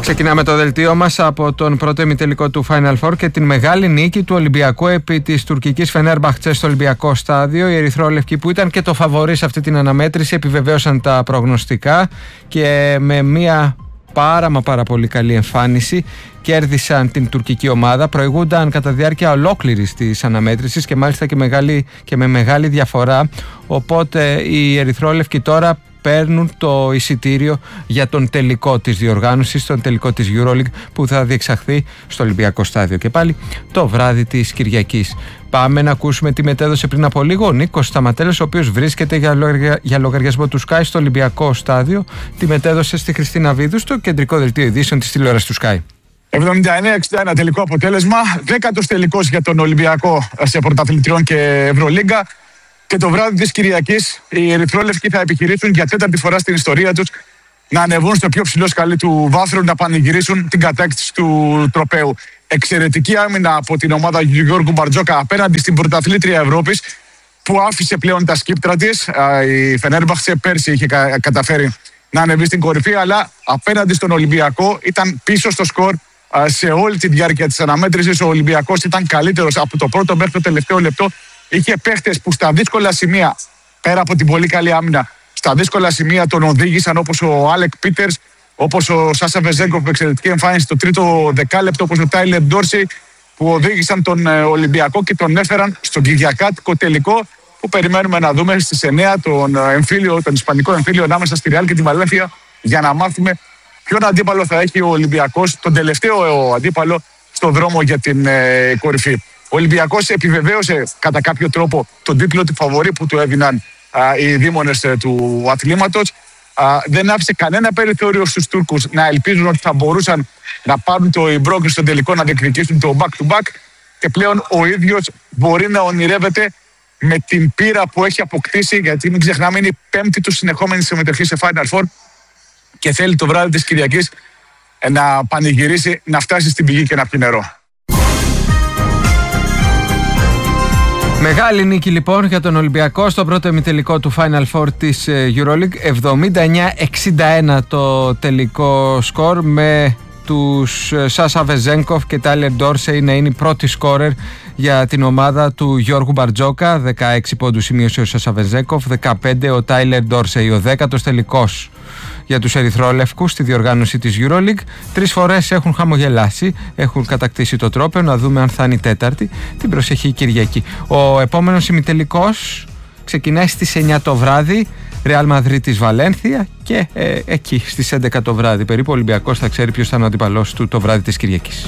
Ξεκινάμε το δελτίο μας από τον πρώτο ημιτελικό του Final Four και την μεγάλη νίκη του Ολυμπιακού επί της τουρκικής Φενέρμπαχτσε στο Ολυμπιακό στάδιο. Οι ερυθρόλευκοι, που ήταν και το φαβορί σε αυτή την αναμέτρηση, επιβεβαίωσαν τα προγνωστικά και με μια πάρα πολύ καλή εμφάνιση κέρδισαν την τουρκική ομάδα. Προηγούνταν κατά διάρκεια ολόκληρης της αναμέτρησης και μάλιστα και με μεγάλη διαφορά. Οπότε οι ερυθρόλευκοι τώρα παίρνουν το εισιτήριο για τον τελικό της διοργάνωσης, τον τελικό της EuroLeague, που θα διεξαχθεί στο Ολυμπιακό στάδιο και πάλι το βράδυ της Κυριακής. Πάμε να ακούσουμε τι μετέδωσε πριν από λίγο ο Νίκος Σταματέλος, ο οποίος βρίσκεται για λογαριασμό του Sky στο Ολυμπιακό στάδιο. Τι μετέδωσε στη Χριστίνα Βίδου στο κεντρικό δελτίο ειδήσεων της τηλεόρασης του Sky. 79-61 τελικό αποτέλεσμα, 10ος τελικός για τον Ολυμπιακό σε πρωταθλητριών και Ευρωλίγκα. Και το βράδυ της Κυριακής οι ερυθρόλευκοι θα επιχειρήσουν για τέταρτη φορά στην ιστορία τους να ανεβούν στο πιο ψηλό σκαλί του βάθρου, να πανηγυρίσουν την κατάκτηση του τροπαίου. Εξαιρετική άμυνα από την ομάδα του Γιώργου Μπαρτζόκα απέναντι στην πρωταθλήτρια Ευρώπης, που άφησε πλέον τα σκύπτρα της. Η Φενέρμπαχτσε πέρσι είχε καταφέρει να ανεβεί στην κορυφή, αλλά απέναντι στον Ολυμπιακό ήταν πίσω στο σκορ σε όλη τη διάρκεια της αναμέτρησης. Ο Ολυμπιακός ήταν καλύτερος από το πρώτο μέχρι το τελευταίο λεπτό. Είχε παίχτες που στα δύσκολα σημεία, πέρα από την πολύ καλή άμυνα, στα δύσκολα σημεία τον οδήγησαν, όπως ο Άλεκ Πίτερς, όπως ο Σάσα Βεζέγκοφ με εξαιρετική εμφάνιση στο τρίτο δεκάλεπτο, όπως ο Τάιλερ Ντόρσεϊ, που οδήγησαν τον Ολυμπιακό και τον έφεραν στον κυριακάτικο τελικό, που περιμένουμε να δούμε στις 9 τον ισπανικό εμφύλιο ανάμεσα στη Ρεάλ και τη Βαλένθια, για να μάθουμε ποιον αντίπαλο θα έχει ο Ολυμπιακός, τον τελευταίο αντίπαλο στο δρόμο για την κορυφή. Ο Ολυμπιακός επιβεβαίωσε κατά κάποιο τρόπο τον τίτλο του φαβορί που του έδιναν οι δήμονες του αθλήματος. Δεν άφησε κανένα περιθώριο στους Τούρκους να ελπίζουν ότι θα μπορούσαν να πάρουν το πρόκριση στο τελικό, να διεκδικήσουν το back-to-back, και πλέον ο ίδιος μπορεί να ονειρεύεται με την πείρα που έχει αποκτήσει, γιατί μην ξεχνάμε είναι η πέμπτη του συνεχόμενη συμμετοχή σε Final Four, και θέλει το βράδυ της Κυριακής να πανηγυρίσει, να φτάσει στην πηγή και να πιει νερό. Μεγάλη νίκη λοιπόν για τον Ολυμπιακό στο πρώτο ημιτελικό του Final Four της EuroLeague. 79-61 το τελικό σκορ, με τους Σάσα Βεζέγκοφ και Τάιλερ Ντόρσεϊ να είναι η πρώτη σκόρερ για την ομάδα του Γιώργου Μπαρτζόκα. 16 πόντους σημείωσε ο Σάσα Βεζέγκοφ, 15 ο Τάιλερ Ντόρσεϊ. Ο 10ος τελικός για τους ερυθρόλευκους στη διοργάνωση της EuroLeague. 3 φορές έχουν χαμογελάσει, έχουν κατακτήσει το τρόπαιο. Να δούμε αν θα είναι η τέταρτη την προσεχή Κυριακή. Ο επόμενος ημιτελικός ξεκινάει στις 9 το βράδυ, Ρεάλ Μαδρίτης Βαλένθια, και εκεί στις 11 το βράδυ περίπου ο Ολυμπιακός θα ξέρει ποιος θα είναι ο αντίπαλός του το βράδυ της Κυριακής.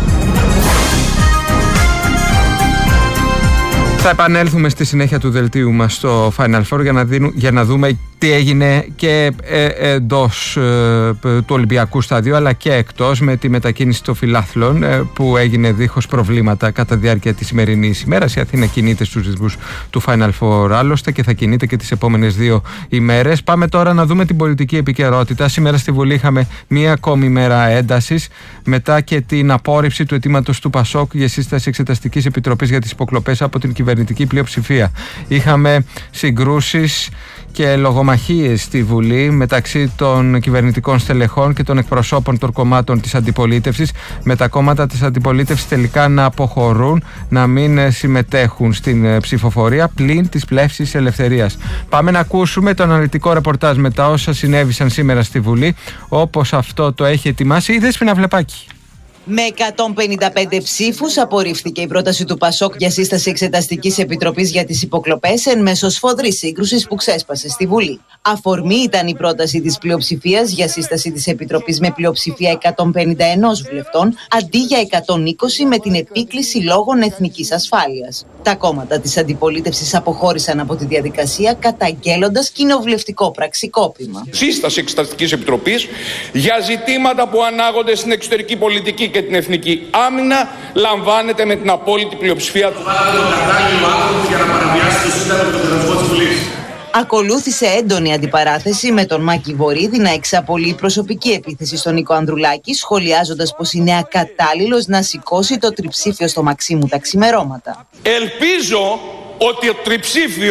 Θα επανέλθουμε στη συνέχεια του δελτίου μας στο Final Four για να δούμε τι έγινε και εντός του Ολυμπιακού σταδίου, αλλά και εκτός, με τη μετακίνηση των φιλάθλων που έγινε δίχως προβλήματα κατά διάρκεια της σημερινής ημέρας. Η Αθήνα κινείται στους ρυθμούς του Final Four άλλωστε και θα κινείται και τις επόμενες 2 ημέρες. Πάμε τώρα να δούμε την πολιτική επικαιρότητα. Σήμερα στη Βουλή είχαμε μία ακόμη μέρα έντασης μετά και την απόρριψη του αιτήματος του ΠΑΣΟΚ για σύσταση Εξεταστικής Επιτροπής για τις υποκλοπές από την κυβερνητική πλειοψηφία. Είχαμε συγκρούσεις και λογομαχίες στη Βουλή μεταξύ των κυβερνητικών στελεχών και των εκπροσώπων των κομμάτων της αντιπολίτευσης, με τα κόμματα της αντιπολίτευσης τελικά να αποχωρούν, να μην συμμετέχουν στην ψηφοφορία πλην της πλεύσης ελευθερίας. Πάμε να ακούσουμε το αναλυτικό ρεπορτάζ με τα όσα συνέβησαν σήμερα στη Βουλή, όπως αυτό το έχει ετοιμάσει η Δέσποινα Βλεπάκη. Με 155 ψήφους απορρίφθηκε η πρόταση του ΠΑΣΟΚ για σύσταση Εξεταστικής Επιτροπής για τις υποκλοπές εν μέσω σφοδρής σύγκρουσης που ξέσπασε στη Βουλή. Αφορμή ήταν η πρόταση της πλειοψηφίας για σύσταση της Επιτροπής με πλειοψηφία 151 βουλευτών αντί για 120, με την επίκληση λόγων εθνικής ασφάλειας. Τα κόμματα της αντιπολίτευσης αποχώρησαν από τη διαδικασία, καταγγέλλοντας κοινοβουλευτικό πραξικόπημα. Σύσταση Εξεταστικής Επιτροπής για ζητήματα που ανάγονται στην εξωτερική πολιτική και την εθνική άμυνα λαμβάνεται με την απόλυτη πλειοψηφία του. Ακολούθησε έντονη αντιπαράθεση, με τον Μάκη Βορίδη να εξαπολύει προσωπική επίθεση στον Νίκο Ανδρουλάκη, σχολιάζοντας πως είναι ακατάλληλος να σηκώσει το τριψήφιο στο Μαξίμου τα ξημερώματα. Ελπίζω ότι το τριψήφιο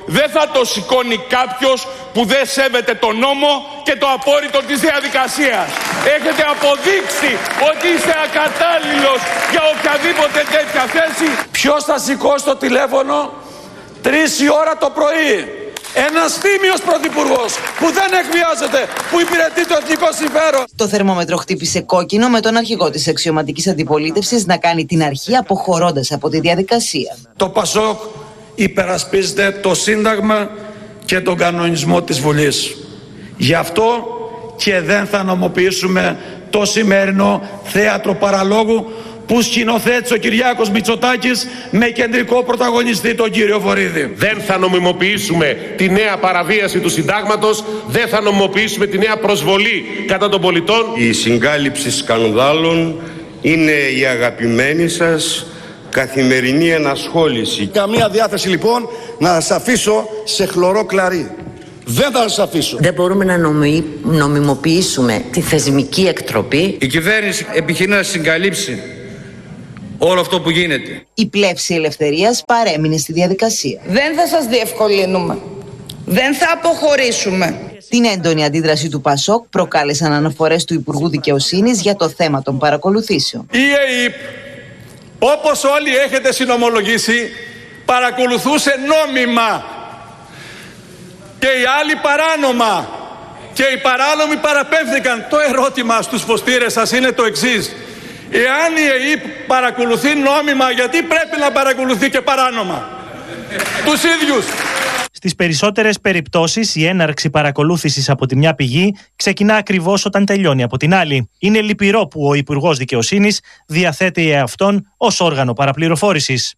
δεν θα το σηκώνει κάποιος που δεν σέβεται τον νόμο και το απόρριτο της διαδικασίας. Έχετε αποδείξει ότι είστε ακατάλληλος για οποιαδήποτε τέτοια θέση. Ποιος θα σηκώσει το τηλέφωνο 3 η ώρα το πρωί? Ένας τίμιος πρωθυπουργός που δεν εκβιάζεται, που υπηρετεί το εθνικό συμφέρον. Το θερμόμετρο χτύπησε κόκκινο με τον αρχηγό της αξιωματικής αντιπολίτευσης να κάνει την αρχή αποχωρώντας από τη διαδικασία. Το ΠΑΣΟΚ υπερασπίζεται το Σύνταγμα και τον κανονισμό της Βουλής. Γι' αυτό και δεν θα νομοποιήσουμε το σημερινό θέατρο παραλόγου που σκηνοθέτησε ο Κυριάκος Μητσοτάκης με κεντρικό πρωταγωνιστή τον κύριο Βορίδη. Δεν θα νομιμοποιήσουμε τη νέα παραβίαση του συντάγματος, δεν θα νομιμοποιήσουμε τη νέα προσβολή κατά των πολιτών. Η συγκάλυψη σκανδάλων είναι η αγαπημένη σας καθημερινή ενασχόληση. Καμία διάθεση λοιπόν να σας αφήσω σε χλωρό κλαρί. Δεν θα σας αφήσω. Δεν μπορούμε να νομιμοποιήσουμε τη θεσμική εκτροπή. Η κυβέρνηση επιχειρεί να συγκαλύψει όλο αυτό που γίνεται. Η πλεύση ελευθερίας παρέμεινε στη διαδικασία. Δεν θα σας διευκολύνουμε. Δεν θα αποχωρήσουμε. Την έντονη αντίδραση του ΠΑΣΟΚ προκάλεσαν αναφορές του Υπουργού Δικαιοσύνης για το θέμα των παρακολουθήσεων. Η ΕΕΠ, όπως όλοι έχετε συνομολογήσει, παρακολουθούσε νόμιμα και οι άλλοι παράνομα και οι παράνομοι παραπέμφθηκαν. Το ερώτημα στους φωστήρες σας είναι το εξής: εάν η ΕΕΠ παρακολουθεί νόμιμα, γιατί πρέπει να παρακολουθεί και παράνομα τους ίδιους? Στις περισσότερες περιπτώσεις, η έναρξη παρακολούθησης από τη μια πηγή ξεκινά ακριβώς όταν τελειώνει από την άλλη. Είναι λυπηρό που ο Υπουργός Δικαιοσύνης διαθέτει εαυτόν ως όργανο παραπληροφόρησης.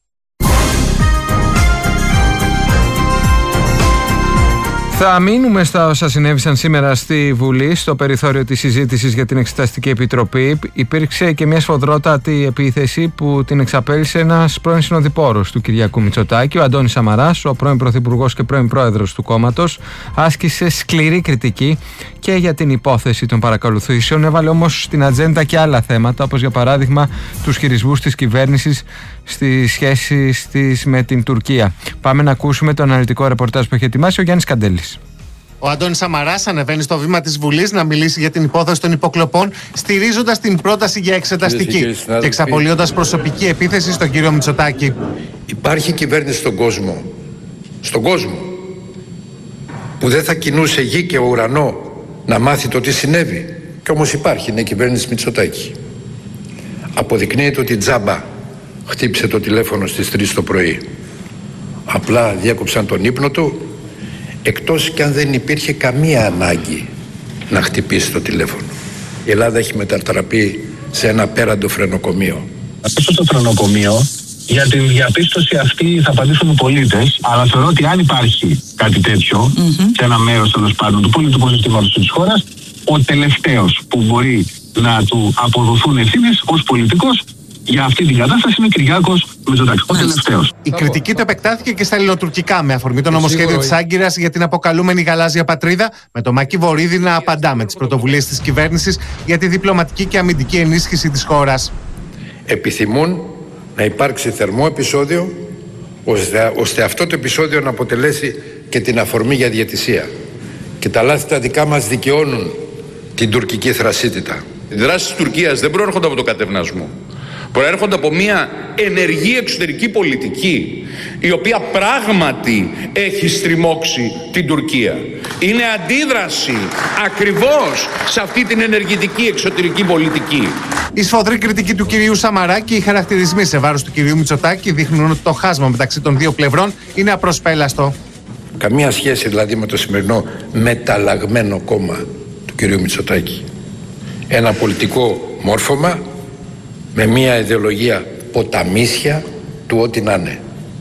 Θα μείνουμε στα όσα συνέβησαν σήμερα στη Βουλή, στο περιθώριο της συζήτησης για την Εξεταστική Επιτροπή. Υπήρξε και μια σφοδρότατη επίθεση που την εξαπέλυσε ένας πρώην συνοδοιπόρος του Κυριάκου Μητσοτάκη, ο Αντώνης Σαμαράς, ο πρώην Πρωθυπουργός και πρώην Πρόεδρος του κόμματος. Άσκησε σκληρή κριτική και για την υπόθεση των παρακολουθήσεων. Έβαλε όμως στην ατζέντα και άλλα θέματα, όπως για παράδειγμα τους χειρισμούς της κυβέρνησης στις σχέσεις της με την Τουρκία. Πάμε να ακούσουμε το αναλυτικό ρεπορτάζ που έχει ετοιμάσει ο Γιάννης Καντέλης. Ο Αντώνης Σαμαράς ανεβαίνει στο βήμα της Βουλής να μιλήσει για την υπόθεση των υποκλοπών, στηρίζοντας την πρόταση για εξεταστική και εξαπολύοντας προσωπική επίθεση στον κύριο Μητσοτάκη. Υπάρχει κυβέρνηση στον κόσμο, που δεν θα κινούσε γη και ουρανό να μάθει το τι συνέβη. Και όμως υπάρχει, είναι η κυβέρνηση Μητσοτάκη. Αποδεικνύεται ότι τζάμπα χτύπησε το τηλέφωνο στις 3 το πρωί. Απλά διέκοψαν τον ύπνο του, εκτός κι αν δεν υπήρχε καμία ανάγκη να χτυπήσει το τηλέφωνο. Η Ελλάδα έχει μετατραπεί σε ένα απέραντο φρενοκομείο. Αυτό το φρενοκομείο, για την διαπίστωση αυτή θα απαντήσουν οι πολίτες, αλλά θεωρώ ότι αν υπάρχει κάτι τέτοιο σε ένα μέρος τέλος πάντων του πολιτικού συστήματος της χώρας, ο τελευταίος που μπορεί να του αποδοθούν ευθύνες ως πολιτικός για αυτή την κατάσταση είναι ο Κυριάκος Μητσοτάκης, ο τελευταίος. Η κριτική του επεκτάθηκε και στα ελληνοτουρκικά, με αφορμή το νομοσχέδιο της Άγκυρας για την αποκαλούμενη γαλάζια πατρίδα, με τον Μάκη Βορίδη να απαντά με τις πρωτοβουλίες της κυβέρνησης για τη διπλωματική και αμυντική ενίσχυση της χώρας. Επιθυμούν να υπάρξει θερμό επεισόδιο, ώστε αυτό το επεισόδιο να αποτελέσει και την αφορμή για διαιτησία. Και τα λάθη τα δικά μας δικαιώνουν την τουρκική θρασίτητα. Οι δράσεις της Τουρκίας δεν προέρχονται από το κατευνασμό. Προέρχονται από μια ενεργή εξωτερική πολιτική, η οποία πράγματι έχει στριμώξει την Τουρκία. Είναι αντίδραση ακριβώς σε αυτή την ενεργητική εξωτερική πολιτική. Η σφοδρή κριτική του κυρίου Σαμαρά και οι χαρακτηρισμοί σε βάρος του κυρίου Μητσοτάκη δείχνουν ότι το χάσμα μεταξύ των δύο πλευρών είναι απροσπέλαστο. Καμία σχέση δηλαδή με το σημερινό μεταλλαγμένο κόμμα του κυρίου Μητσοτάκη. Ένα πολιτικό μόρφωμα με μια ιδεολογία ποταμίσια του ό,τι να είναι.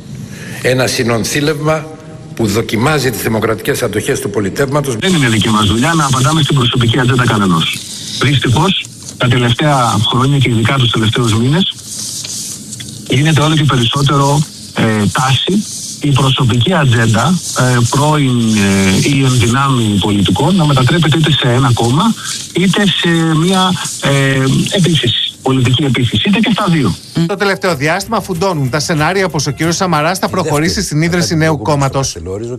Ένα συνονθήλευμα που δοκιμάζει τις δημοκρατικές αντοχές του πολιτεύματος. Δεν είναι δική μας δουλειά να απαντάμε στην προσωπική ατζέντα κανενός. Δυστυχώς, τα τελευταία χρόνια και ειδικά τους τελευταίους μήνες, γίνεται όλο και περισσότερο τάση η προσωπική ατζέντα πρώην ή ενδυνάμει πολιτικών να μετατρέπεται είτε σε ένα κόμμα είτε σε μια επίθεση. πολιτική επίθεση. Είτε και στα δύο. Το τελευταίο διάστημα φουντώνουν τα σενάρια πως ο κύριος Σαμαράς θα προχωρήσει στην ίδρυση νέου κόμματος.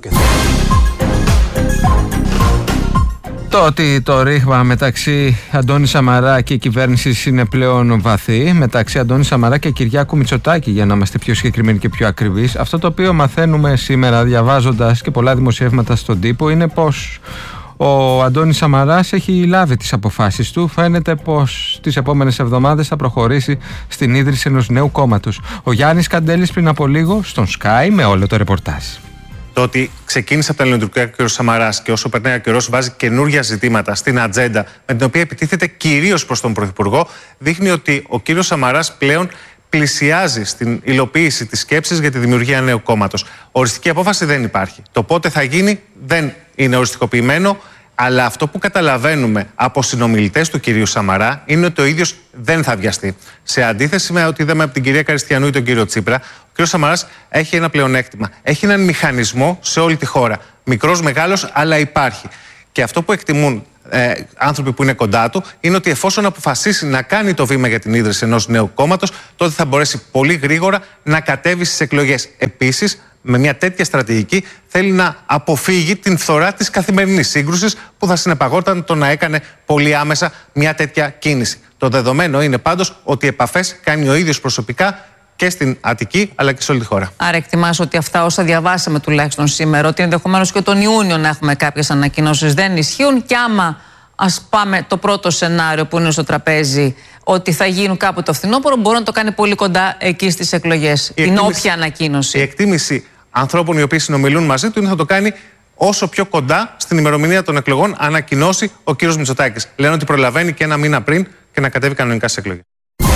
Το ότι το ρήγμα μεταξύ Αντώνη Σαμαρά και κυβέρνησης είναι πλέον βαθύ, μεταξύ Αντώνη Σαμαρά και Κυριάκου Μητσοτάκη, για να είμαστε πιο συγκεκριμένοι και πιο ακριβείς, αυτό το οποίο μαθαίνουμε σήμερα διαβάζοντας και πολλά δημοσιεύματα στον τύπο είναι πως ο Αντώνης Σαμαράς έχει λάβει τις αποφάσεις του. Φαίνεται πως τις επόμενες εβδομάδες θα προχωρήσει στην ίδρυση ενός νέου κόμματος. Ο Γιάννης Καντέλης πριν από λίγο στον Sky με όλο το ρεπορτάζ. Το ότι ξεκίνησε από τα ελληνοτουρκικά και ο Σαμαράς και όσο περνάει ο καιρός βάζει καινούργια ζητήματα στην ατζέντα με την οποία επιτίθεται κυρίως προς τον Πρωθυπουργό, δείχνει ότι ο κύριος Σαμαράς πλέον πλησιάζει στην υλοποίηση της σκέψης για τη δημιουργία νέου κόμματος. Οριστική απόφαση δεν υπάρχει. Το πότε θα γίνει δεν είναι οριστικοποιημένο, αλλά αυτό που καταλαβαίνουμε από συνομιλητές του κυρίου Σαμαρά είναι ότι ο ίδιος δεν θα βιαστεί. Σε αντίθεση με ό,τι είδαμε από την κυρία Καριστιανού ή τον κύριο Τσίπρα, ο κύριος Σαμαράς έχει ένα πλεονέκτημα. Έχει έναν μηχανισμό σε όλη τη χώρα. Μικρός, μεγάλος, αλλά υπάρχει. Και αυτό που εκτιμούν άνθρωποι που είναι κοντά του είναι ότι εφόσον αποφασίσει να κάνει το βήμα για την ίδρυση ενός νέου κόμματος, τότε θα μπορέσει πολύ γρήγορα να κατέβει στις εκλογές. Επίσης, με μια τέτοια στρατηγική θέλει να αποφύγει την φθορά της καθημερινής σύγκρουσης που θα συνεπαγόταν το να έκανε πολύ άμεσα μια τέτοια κίνηση. Το δεδομένο είναι πάντως ότι επαφές κάνει ο ίδιος προσωπικά και στην Αττική αλλά και σε όλη τη χώρα. Άρα εκτιμάς ότι αυτά όσα διαβάσαμε τουλάχιστον σήμερα, ότι ενδεχομένως και τον Ιούνιο να έχουμε κάποιες ανακοινώσεις, δεν ισχύουν, και άμα ας πάμε το πρώτο σενάριο που είναι στο τραπέζι, ότι θα γίνουν κάπου το φθινόπωρο, μπορεί να το κάνει πολύ κοντά εκεί στις εκλογές, την όποια ανακοίνωση. Η εκτίμηση ανθρώπων οι οποίοι συνομιλούν μαζί του είναι θα το κάνει όσο πιο κοντά στην ημερομηνία των εκλογών ανακοινώσει ο κύριος Μητσοτάκης. Λένε ότι προλαβαίνει και ένα μήνα πριν και να κατέβει κανονικά στις εκλογές.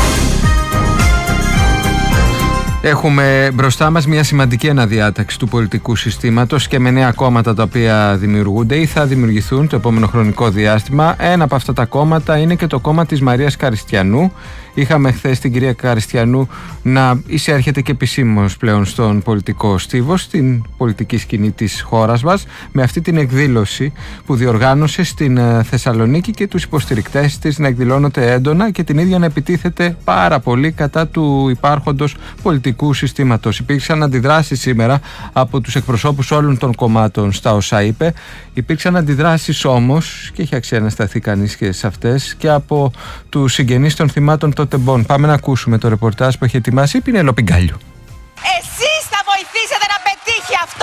Έχουμε μπροστά μας μια σημαντική αναδιάταξη του πολιτικού συστήματος και με νέα κόμματα τα οποία δημιουργούνται ή θα δημιουργηθούν το επόμενο χρονικό διάστημα. Ένα από αυτά τα κόμματα είναι και το κόμμα της Μαρίας Καριστιανού. Είχαμε χθες την κυρία Καριστιανού να εισέρχεται και επισήμως πλέον στον πολιτικό στίβο, στην πολιτική σκηνή της χώρας μας, με αυτή την εκδήλωση που διοργάνωσε στην Θεσσαλονίκη και τους υποστηρικτές της να εκδηλώνονται έντονα και την ίδια να επιτίθεται πάρα πολύ κατά του υπάρχοντος πολιτικού συστήματος. Υπήρξαν αντιδράσεις σήμερα από τους εκπροσώπους όλων των κομμάτων στα όσα είπε. Υπήρξαν αντιδράσεις όμως, και έχει αξία να σταθεί κανείς και σε αυτές, και από τους συγγενείς των θυμάτων των τεμπών. Πάμε να ακούσουμε το ρεπορτάζ που έχει ετοιμάσει η Πινελόπη Γκάλιου. Εσείς θα βοηθήσετε να πετύχει αυτό.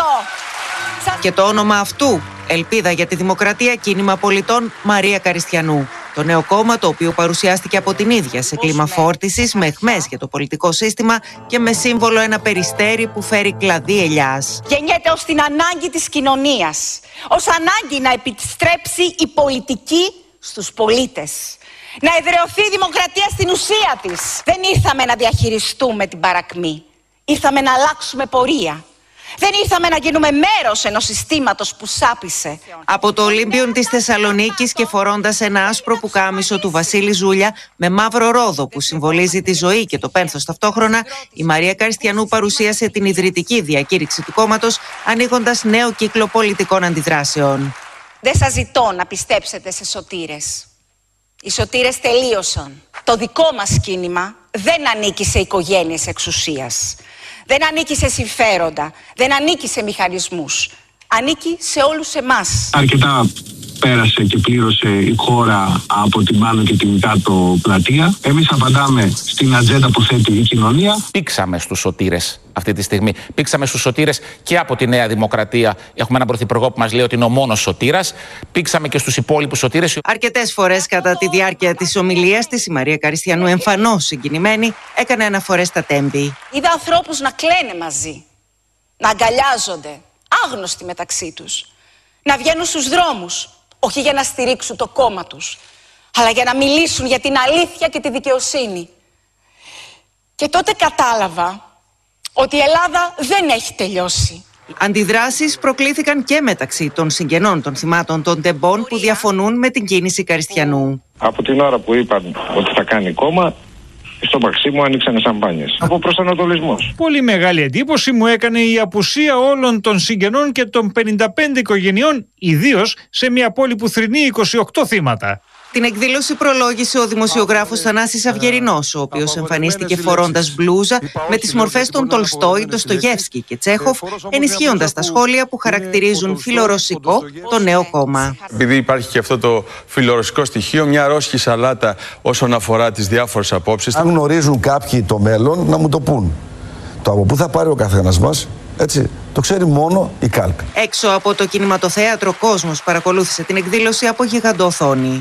Και το όνομα αυτού, Ελπίδα για τη Δημοκρατία, Κίνημα Πολιτών Μαρία Καριστιανού. Το νέο κόμμα, το οποίο παρουσιάστηκε από την ίδια σε κλίμα φόρτισης, με αιχμές για το πολιτικό σύστημα και με σύμβολο ένα περιστέρι που φέρει κλαδί ελιάς. Γεννιέται ως την ανάγκη της κοινωνίας, ως ανάγκη να επιστρέψει η πολιτική στους πολίτες. Να εδραιωθεί η δημοκρατία στην ουσία της. Δεν ήρθαμε να διαχειριστούμε την παρακμή. Ήρθαμε να αλλάξουμε πορεία. Δεν ήρθαμε να γίνουμε μέρος ενός συστήματος που σάπισε. Από το Ολύμπιον της Θεσσαλονίκης και φορώντας ένα άσπρο πουκάμισο του Βασίλη Ζούλια με μαύρο ρόδο που συμβολίζει τη ζωή και το πένθος ταυτόχρονα, η Μαρία Καριστιανού παρουσίασε την ιδρυτική διακήρυξη του κόμματος, ανοίγοντας νέο κύκλο πολιτικών αντιδράσεων. Δεν σας ζητώ να πιστέψετε σε σωτήρες. Οι σωτήρες τελείωσαν. Το δικό μας κίνημα δεν ανήκει σε οικογένειες εξουσίας. Δεν ανήκει σε συμφέροντα. Δεν ανήκει σε μηχανισμούς. Ανήκει σε όλους εμάς. Αρκετά πέρασε και πλήρωσε η χώρα από την πάνω και την κάτω πλατεία. Εμείς απαντάμε στην ατζέντα που θέτει η κοινωνία. Πήξαμε στους σωτήρες αυτή τη στιγμή. Πήξαμε στους σωτήρες και από τη Νέα Δημοκρατία. Έχουμε έναν πρωθυπουργό που μας λέει ότι είναι ο μόνος σωτήρας. Πήξαμε και στους υπόλοιπους σωτήρες. Αρκετές φορές κατά τη διάρκεια της ομιλίας της, η Μαρία Καριστιανού, εμφανώς συγκινημένη, έκανε αναφορές στα τέμπη. Είδα ανθρώπους να κλαίνε μαζί, να αγκαλιάζονται, άγνωστοι μεταξύ τους, να βγαίνουν στους δρόμους, όχι για να στηρίξουν το κόμμα τους, αλλά για να μιλήσουν για την αλήθεια και τη δικαιοσύνη. Και τότε κατάλαβα ότι η Ελλάδα δεν έχει τελειώσει. Αντιδράσεις προκλήθηκαν και μεταξύ των συγγενών των θυμάτων των τεμπών που διαφωνούν με την κίνηση Καριστιανού. Από την ώρα που είπαν ότι θα κάνει κόμμα, στο Μαξίμου άνοιξαν σαμπάνιες. Από προσανατολισμός. Πολύ μεγάλη εντύπωση μου έκανε η απουσία όλων των συγγενών και των 55 οικογενειών, ιδίως σε μια πόλη που θρηνεί 28 θύματα. Την εκδήλωση προλόγησε ο δημοσιογράφος Θανάσης Αυγερινός, ο οποίος εμφανίστηκε φορώντας μπλούζα με τις μορφές των Τολστόι, Ντοστογεύσκι και Τσέχοφ, ενισχύοντας τα σχόλια που χαρακτηρίζουν φιλορωσικό το νέο κόμμα. Επειδή υπάρχει και αυτό το φιλορωσικό στοιχείο, μια ρώσικη σαλάτα όσον αφορά τις διάφορες απόψεις. Αν γνωρίζουν κάποιοι το μέλλον, να μου το πούν. Το από πού θα πάρει ο καθένας μας, έτσι, το ξέρει μόνο η κάλπη. Έξω από το κινηματοθέατρο Κόσμος παρακολούθησε την εκδήλωση από γιγαντοοθόνη.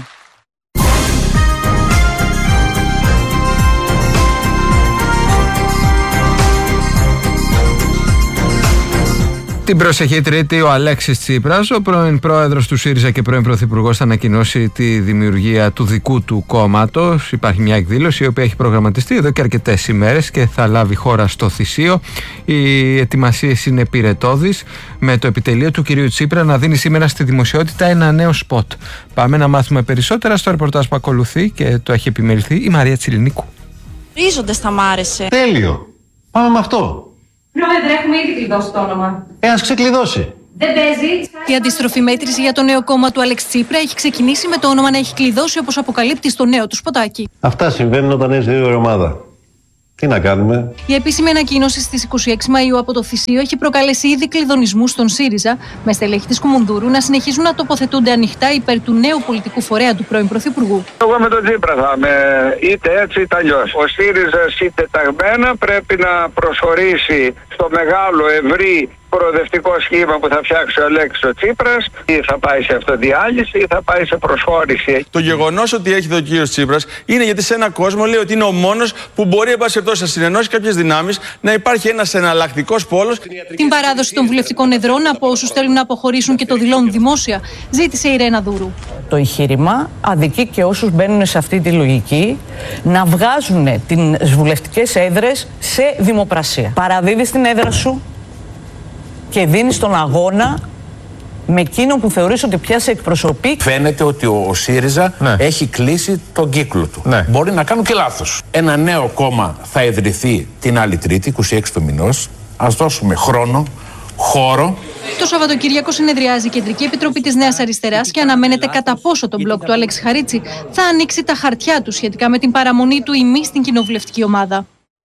Την προσεχή Τρίτη, ο Αλέξης Τσίπρας, ο πρώην πρόεδρος του ΣΥΡΙΖΑ και πρώην πρωθυπουργός, θα ανακοινώσει τη δημιουργία του δικού του κόμματος. Υπάρχει μια εκδήλωση η οποία έχει προγραμματιστεί εδώ και αρκετές ημέρες και θα λάβει χώρα στο Θησίο. Οι ετοιμασίες είναι πυρετώδεις, με το επιτελείο του κυρίου Τσίπρα να δίνει σήμερα στη δημοσιότητα ένα νέο σποτ. Πάμε να μάθουμε περισσότερα στο ρεπορτάζ που ακολουθεί και το έχει επιμεληθεί η Μαρία Τσιλινίκου. Ρίζοντας θα μ' άρεσε. Τέλειο. Πάμε με αυτό. Πρόεδρε, έχουμε ήδη κλειδώσει το όνομα. Ας ξεκλειδώσει. Δεν παίζει. Η αντιστροφή μέτρηση για το νέο κόμμα του Αλέξη Τσίπρα έχει ξεκινήσει με το όνομα να έχει κλειδώσει, όπως αποκαλύπτει στο νέο του σποτάκι. Αυτά συμβαίνουν όταν έχει δύο ομάδα. Τι να κάνουμε. Η επίσημη ανακοίνωση στις 26 Μαΐου από το Θησίο έχει προκαλέσει ήδη κλειδονισμούς στον ΣΥΡΙΖΑ, με στελέχη της Κουμουνδούρου να συνεχίζουν να τοποθετούνται ανοιχτά υπέρ του νέου πολιτικού φορέα του πρώην Πρωθυπουργού. Εγώ με τον Τσίπρα θα είμαι είτε έτσι είτε αλλιώς. Ο ΣΥΡΙΖΑ είτε ταγμένα πρέπει να προσχωρήσει στο μεγάλο ευρύ προοδευτικό σχήμα που θα φτιάξει ο Αλέξης ο Τσίπρας, ή θα πάει σε αυτοδιάλυση ή θα πάει σε προσχώρηση. Το γεγονός ότι έχει ο κύριος Τσίπρας είναι γιατί σε έναν κόσμο λέει ότι είναι ο μόνος που μπορεί εν πάση περιπτώσει να συνενώσει κάποιες δυνάμεις, να υπάρχει ένας εναλλακτικός πόλος. Την παράδοση των βουλευτικών εδρών από όσους θέλουν να αποχωρήσουν και το δηλώνουν δημόσια, ζήτησε η Ρένα Δούρου. Το εγχείρημα αδικεί και όσους μπαίνουν σε αυτή τη λογική να βγάζουν τις βουλευτικές έδρες σε δημοπρασία. Παραδίδεις την έδρα σου και δίνεις τον αγώνα με εκείνο που θεωρείς ότι πια σε εκπροσωπεί. Φαίνεται ότι ο ΣΥΡΙΖΑ έχει κλείσει τον κύκλο του. Μπορεί να κάνουν και λάθος. Ένα νέο κόμμα θα ιδρυθεί την άλλη Τρίτη, 26 του μηνός. Ας δώσουμε χρόνο, χώρο. Το Σαββατοκύριακο συνεδριάζει η Κεντρική Επιτροπή της Νέας Αριστεράς και αναμένεται κατά πόσο το μπλοκ του Αλέξη Χαρίτση θα ανοίξει τα χαρτιά του σχετικά με την παραμονή του ή μη στην κοινοβουλευτική ομάδα.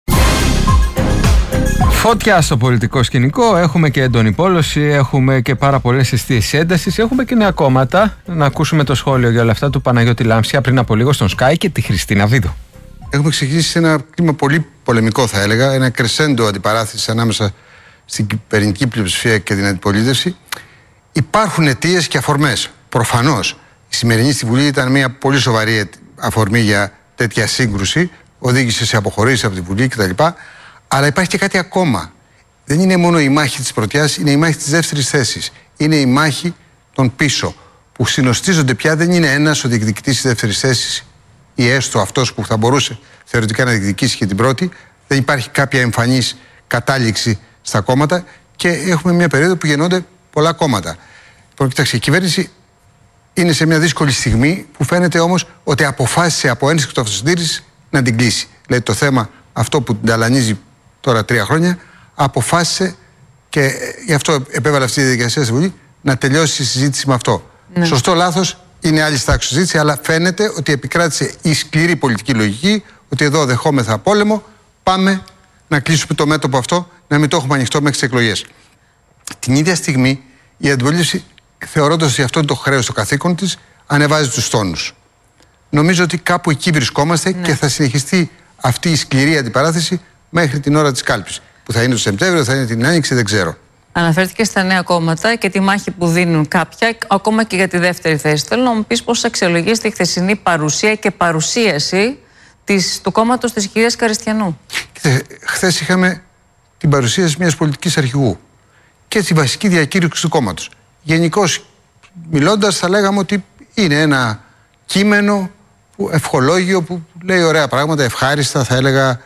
Φωτιά στο πολιτικό σκηνικό, έχουμε και έντονη πόλωση, έχουμε και πάρα πολλές αισθήσεις έντασης, έχουμε και νέα κόμματα. Να ακούσουμε το σχόλιο για όλα αυτά του Παναγιώτη Λάμψια πριν από λίγο στον Sky και τη Χριστίνα Βίδου. Έχουμε ξεκινήσει ένα κλίμα πολύ πολεμικό, θα έλεγα, ένα κρεσέντο αντιπαράθεση ανάμεσα στην κυβερνητική πλειοψηφία και την αντιπολίτευση. Υπάρχουν αιτίες και αφορμές. Προφανώς η σημερινή στη Βουλή ήταν μια πολύ σοβαρή αφορμή για τέτοια σύγκρουση, οδήγησε σε αποχωρήσεις από τη Βουλή κτλ. Αλλά υπάρχει και κάτι ακόμα. Δεν είναι μόνο η μάχη της πρωτιάς, είναι η μάχη της δεύτερης θέσης. Είναι η μάχη των πίσω, που συνοστίζονται πια. Δεν είναι ένας ο διεκδικητής της δεύτερης θέσης ή έστω αυτός που θα μπορούσε θεωρητικά να διεκδικήσει και την πρώτη. Δεν υπάρχει κάποια εμφανής κατάληξη στα κόμματα και έχουμε μια περίοδο που γεννώνται πολλά κόμματα. Λοιπόν, κοιτάξτε, η κυβέρνηση είναι σε μια δύσκολη στιγμή που φαίνεται όμως ότι αποφάσισε από ένστικτο του αυτοσυντήρησης να την κλείσει. Δηλαδή το θέμα αυτό που την ταλανίζει τώρα 3 χρόνια, αποφάσισε και γι' αυτό επέβαλε αυτή τη διαδικασία στη Βουλή να τελειώσει η συζήτηση με αυτό. Ναι. Σωστό, λάθος, είναι άλλη τάξη συζήτηση, αλλά φαίνεται ότι επικράτησε η σκληρή πολιτική λογική, ότι εδώ δεχόμεθα πόλεμο, πάμε να κλείσουμε το μέτωπο αυτό, να μην το έχουμε ανοιχτό μέχρι τις εκλογές. Την ίδια στιγμή η αντιπολίτευση, θεωρώντας ότι αυτό είναι το χρέος, το καθήκον της, ανεβάζει τους τόνους. Νομίζω ότι κάπου εκεί βρισκόμαστε και θα συνεχιστεί αυτή η σκληρή αντιπαράθεση μέχρι την ώρα της κάλπης. Που θα είναι το Σεπτέμβριο, θα είναι την Άνοιξη, δεν ξέρω. Αναφέρθηκε στα νέα κόμματα και τη μάχη που δίνουν κάποια, ακόμα και για τη δεύτερη θέση. Θέλω να μου πεις πώς αξιολογείς τη χθεσινή παρουσία και παρουσίαση του κόμματος της κυρίας Καριστιανού. Χθες είχαμε την παρουσίαση μιας πολιτικής αρχηγού και τη βασική διακήρυξη του κόμματος. Γενικώς μιλώντας, θα λέγαμε ότι είναι ένα κείμενο ευχολόγιο που λέει ωραία πράγματα, ευχάριστα, θα έλεγα,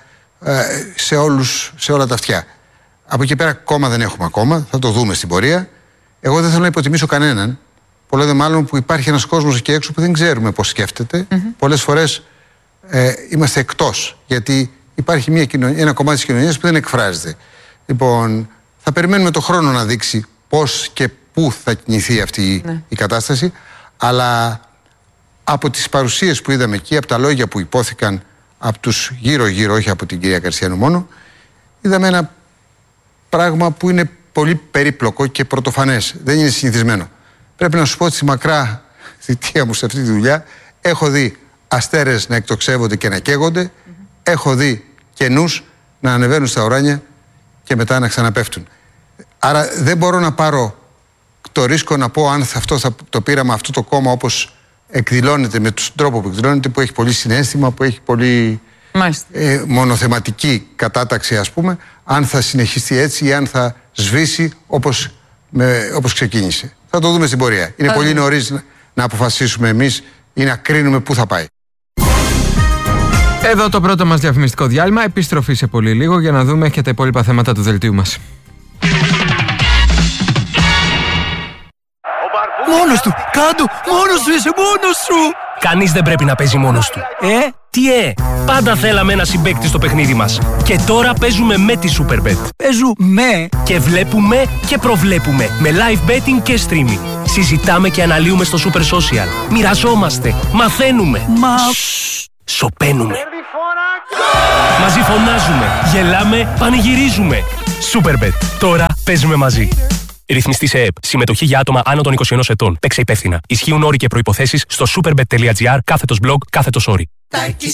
σε όλα τα αυτιά. Από εκεί πέρα κόμμα δεν έχουμε ακόμα, θα το δούμε στην πορεία. Εγώ δεν θέλω να υποτιμήσω κανέναν. Πολλό δε μάλλον που υπάρχει ένας κόσμος εκεί έξω που δεν ξέρουμε πώς σκέφτεται. Πολλές φορές είμαστε εκτός, γιατί υπάρχει ένα κομμάτι της κοινωνίας που δεν εκφράζεται. Λοιπόν, θα περιμένουμε το χρόνο να δείξει πώς και πού θα κινηθεί αυτή η κατάσταση, αλλά από τις παρουσίες που είδαμε εκεί, από τα λόγια που υπόθηκαν από τους γύρω-γύρω, όχι από την κυρία Καρσιανού μόνο, είδαμε ένα πράγμα που είναι πολύ περίπλοκο και πρωτοφανές. Δεν είναι συνηθισμένο. Πρέπει να σου πω ότι στη μακρά θητεία μου σε αυτή τη δουλειά έχω δει αστέρες να εκτοξεύονται και να καίγονται, έχω δει καινούς να ανεβαίνουν στα ουράνια και μετά να ξαναπέφτουν. Άρα δεν μπορώ να πάρω το ρίσκο να πω αν το πείραμα, αυτό το κόμμα όπως εκδηλώνεται, με τον τρόπο που εκδηλώνεται, που έχει πολύ συναίσθημα, που έχει πολύ μονοθεματική κατάταξη, ας πούμε, αν θα συνεχιστεί έτσι ή αν θα σβήσει όπως ξεκίνησε. Θα το δούμε στην πορεία. Είναι πολύ νωρίς να αποφασίσουμε εμείς ή να κρίνουμε πού θα πάει. Εδώ το πρώτο μας διαφημιστικό διάλειμμα. Επιστροφή σε πολύ λίγο για να δούμε και τα υπόλοιπα θέματα του δελτίου μας. Μόνος του! Κάντο! Μόνος σου είσαι! Μόνος σου! Κανείς δεν πρέπει να παίζει μόνος του. Πάντα θέλαμε ένα συμπαίκτη στο παιχνίδι μας. Και τώρα παίζουμε με τη Superbet. Παίζουμε! Και βλέπουμε και προβλέπουμε. Με live betting και streaming. Συζητάμε και αναλύουμε στο Super Social. Μοιραζόμαστε. Μαθαίνουμε. Σωπαίνουμε. Μαζί φωνάζουμε. Γελάμε. Πανηγυρίζουμε. Superbet. Τώρα παίζουμε μαζί. Ρυθμιστή σε ΕΕΠ. Συμμετοχή για άτομα άνω των 21 ετών. Παίξε υπεύθυνα. Ισχύουν όροι και προϋποθέσεις στο superbet.gr/blog/όροι.